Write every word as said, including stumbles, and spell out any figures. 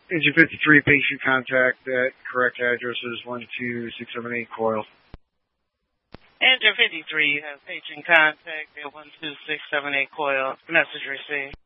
Engine fifty-three, patient contact. That correct address is one two six seven eight Coil. Engine fifty-three, you have patient contact at one two six seven eight Coil. Message received.